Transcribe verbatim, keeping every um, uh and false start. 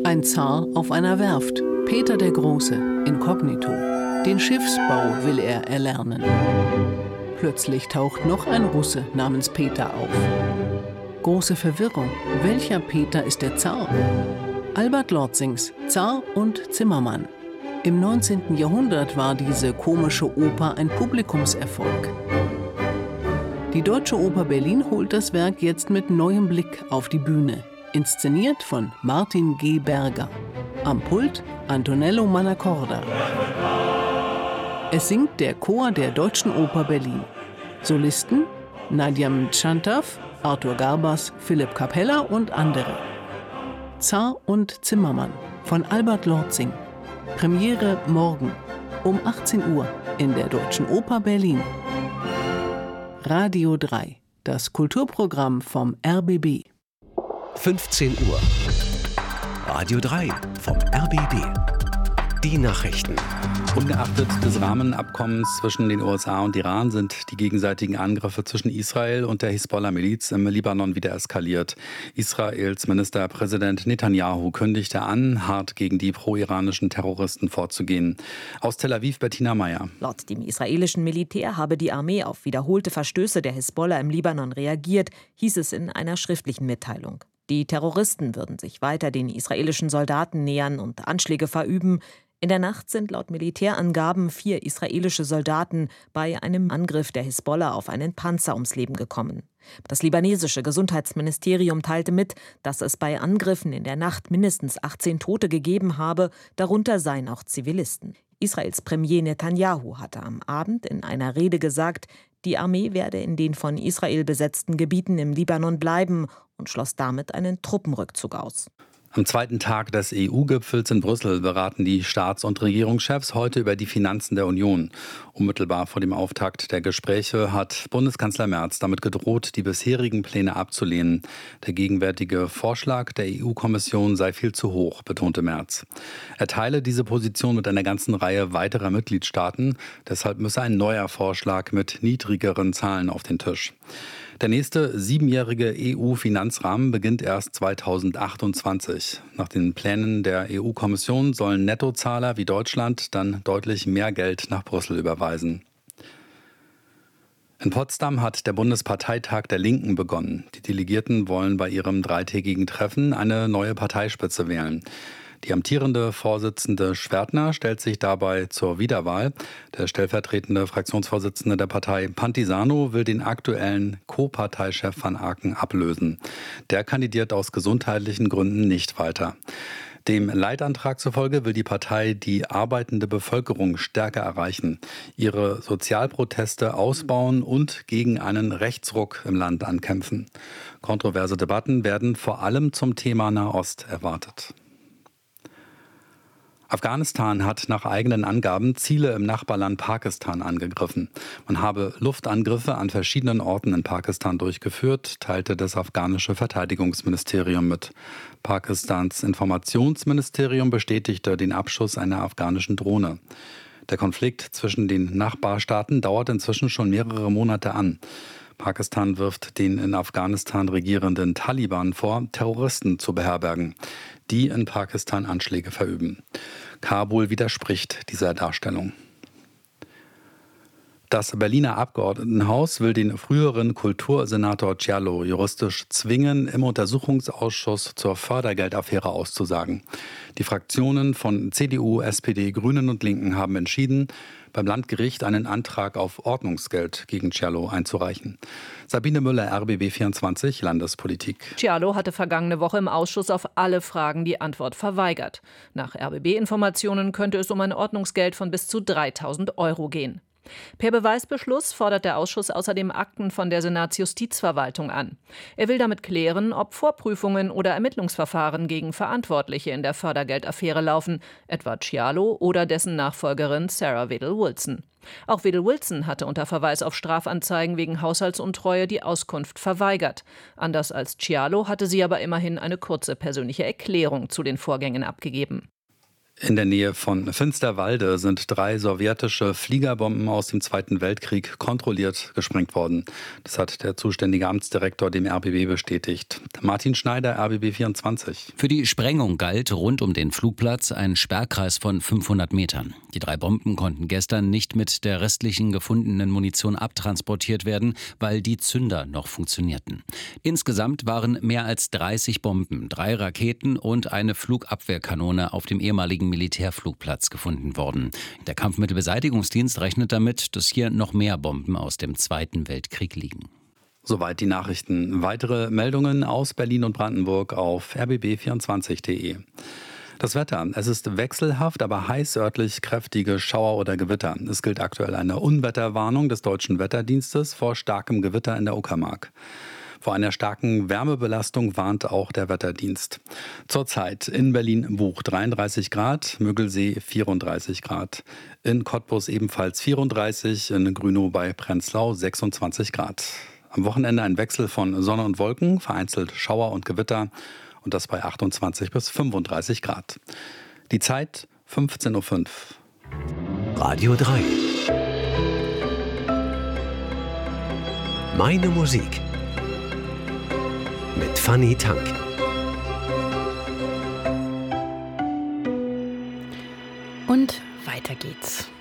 Ein Zar auf einer Werft, Peter der Große, inkognito. Den Schiffsbau will er erlernen. Plötzlich taucht noch ein Russe namens Peter auf. Große Verwirrung. Welcher Peter ist der Zar? Albert Lorzings Zar und Zimmermann. Im neunzehnten Jahrhundert war diese komische Oper ein Publikumserfolg. Die Deutsche Oper Berlin holt das Werk jetzt mit neuem Blick auf die Bühne. Inszeniert von Martin G. Berger. Am Pult Antonello Manacorda. Es singt der Chor der Deutschen Oper Berlin. Solisten Nadia Mtschantaw, Arthur Garbas, Philipp Capella und andere. Zar und Zimmermann von Albert Lorzing. Premiere morgen um achtzehn Uhr in der Deutschen Oper Berlin. Radio drei, das Kulturprogramm vom R B B. fünfzehn Uhr. Radio drei vom R B B. Die Nachrichten. Ungeachtet des Rahmenabkommens zwischen den U S A und Iran sind die gegenseitigen Angriffe zwischen Israel und der Hisbollah-Miliz im Libanon wieder eskaliert. Israels Ministerpräsident Netanyahu kündigte an, hart gegen die pro-iranischen Terroristen vorzugehen. Aus Tel Aviv Bettina Meyer. Laut dem israelischen Militär habe die Armee auf wiederholte Verstöße der Hisbollah im Libanon reagiert, hieß es in einer schriftlichen Mitteilung. Die Terroristen würden sich weiter den israelischen Soldaten nähern und Anschläge verüben. In der Nacht sind laut Militärangaben vier israelische Soldaten bei einem Angriff der Hisbollah auf einen Panzer ums Leben gekommen. Das libanesische Gesundheitsministerium teilte mit, dass es bei Angriffen in der Nacht mindestens achtzehn Tote gegeben habe, darunter seien auch Zivilisten. Israels Premier Netanyahu hatte am Abend in einer Rede gesagt, die Armee werde in den von Israel besetzten Gebieten im Libanon bleiben und schloss damit einen Truppenrückzug aus. Am zweiten Tag des E U-Gipfels in Brüssel beraten die Staats- und Regierungschefs heute über die Finanzen der Union. Unmittelbar vor dem Auftakt der Gespräche hat Bundeskanzler Merz damit gedroht, die bisherigen Pläne abzulehnen. Der gegenwärtige Vorschlag der E U-Kommission sei viel zu hoch, betonte Merz. Er teile diese Position mit einer ganzen Reihe weiterer Mitgliedstaaten. Deshalb müsse ein neuer Vorschlag mit niedrigeren Zahlen auf den Tisch. Der nächste siebenjährige E U-Finanzrahmen beginnt erst zweitausendachtundzwanzig. Nach den Plänen der E U-Kommission sollen Nettozahler wie Deutschland dann deutlich mehr Geld nach Brüssel überweisen. In Potsdam hat der Bundesparteitag der Linken begonnen. Die Delegierten wollen bei ihrem dreitägigen Treffen eine neue Parteispitze wählen. Die amtierende Vorsitzende Schwertner stellt sich dabei zur Wiederwahl. Der stellvertretende Fraktionsvorsitzende der Partei Pantisano will den aktuellen Co-Parteichef van Aken ablösen. Der kandidiert aus gesundheitlichen Gründen nicht weiter. Dem Leitantrag zufolge will die Partei die arbeitende Bevölkerung stärker erreichen, ihre Sozialproteste ausbauen und gegen einen Rechtsruck im Land ankämpfen. Kontroverse Debatten werden vor allem zum Thema Nahost erwartet. Afghanistan hat nach eigenen Angaben Ziele im Nachbarland Pakistan angegriffen. Man habe Luftangriffe an verschiedenen Orten in Pakistan durchgeführt, teilte das afghanische Verteidigungsministerium mit. Pakistans Informationsministerium bestätigte den Abschuss einer afghanischen Drohne. Der Konflikt zwischen den Nachbarstaaten dauert inzwischen schon mehrere Monate an. Pakistan wirft den in Afghanistan regierenden Taliban vor, Terroristen zu beherbergen, die in Pakistan Anschläge verüben. Kabul widerspricht dieser Darstellung. Das Berliner Abgeordnetenhaus will den früheren Kultursenator Cialo juristisch zwingen, im Untersuchungsausschuss zur Fördergeldaffäre auszusagen. Die Fraktionen von C D U, S P D, Grünen und Linken haben entschieden, beim Landgericht einen Antrag auf Ordnungsgeld gegen Cialo einzureichen. Sabine Müller, R B B vierundzwanzig, Landespolitik. Cialo hatte vergangene Woche im Ausschuss auf alle Fragen die Antwort verweigert. Nach R B B-Informationen könnte es um ein Ordnungsgeld von bis zu dreitausend Euro gehen. Per Beweisbeschluss fordert der Ausschuss außerdem Akten von der Senatsjustizverwaltung an. Er will damit klären, ob Vorprüfungen oder Ermittlungsverfahren gegen Verantwortliche in der Fördergeldaffäre laufen, etwa Cialo oder dessen Nachfolgerin Sarah Wedel-Wilson. Auch Wedel-Wilson hatte unter Verweis auf Strafanzeigen wegen Haushaltsuntreue die Auskunft verweigert. Anders als Cialo hatte sie aber immerhin eine kurze persönliche Erklärung zu den Vorgängen abgegeben. In der Nähe von Finsterwalde sind drei sowjetische Fliegerbomben aus dem Zweiten Weltkrieg kontrolliert gesprengt worden. Das hat der zuständige Amtsdirektor dem R B B bestätigt. Martin Schneider, R B B vierundzwanzig. Für die Sprengung galt rund um den Flugplatz ein Sperrkreis von fünfhundert Metern. Die drei Bomben konnten gestern nicht mit der restlichen gefundenen Munition abtransportiert werden, weil die Zünder noch funktionierten. Insgesamt waren mehr als dreißig Bomben, drei Raketen und eine Flugabwehrkanone auf dem ehemaligen Militärflugplatz gefunden worden. Der Kampfmittelbeseitigungsdienst rechnet damit, dass hier noch mehr Bomben aus dem Zweiten Weltkrieg liegen. Soweit die Nachrichten. Weitere Meldungen aus Berlin und Brandenburg auf r b b vierundzwanzig punkt d e. Das Wetter. Es ist wechselhaft, aber heiß, örtlich kräftige Schauer oder Gewitter. Es gilt aktuell eine Unwetterwarnung des Deutschen Wetterdienstes vor starkem Gewitter in der Uckermark. Vor einer starken Wärmebelastung warnt auch der Wetterdienst. Zurzeit in Berlin-Buch dreiunddreißig Grad, Müggelsee vierunddreißig Grad, in Cottbus ebenfalls vierunddreißig, in Grünow bei Prenzlau sechsundzwanzig Grad. Am Wochenende ein Wechsel von Sonne und Wolken, vereinzelt Schauer und Gewitter und das bei achtundzwanzig bis fünfunddreißig Grad. Die Zeit fünfzehn Uhr fünf. Radio drei. Meine Musik. Mit Fanny Tank. Und weiter geht's.